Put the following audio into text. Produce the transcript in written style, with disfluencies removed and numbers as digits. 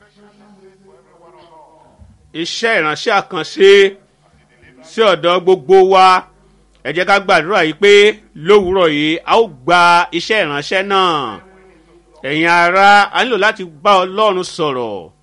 iṣẹ́ ìránṣẹ́ àkànṣe sí ọ̀dọ̀ gbogbo wa. Ẹ jẹ́ ká gbàdúrà yìí pé lówùúrọ̀ yìí a ó gba iṣẹ́ ìránṣẹ́ náà. Ẹ̀yin ará, a nílò láti bá Ọlọ́run sọ̀rọ̀.